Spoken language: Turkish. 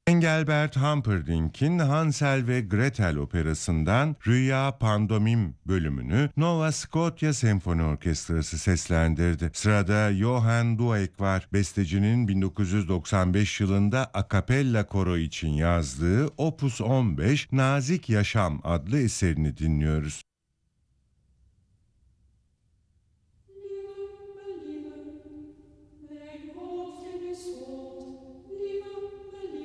Engelbert Humperdinck'in Hansel ve Gretel operasından Rüya Pandomim bölümünü Nova Scotia Senfoni Orkestrası seslendirdi. Sırada Johann Dueck var. Bestecinin 1995 yılında a cappella koro için yazdığı Opus 15 Nazik Yaşam adlı eserini dinliyoruz.